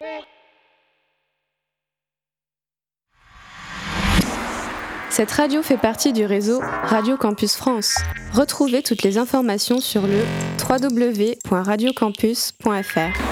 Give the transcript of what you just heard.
Cette radio fait partie du réseau Radio Campus France. Retrouvez toutes les informations sur le www.radiocampus.fr.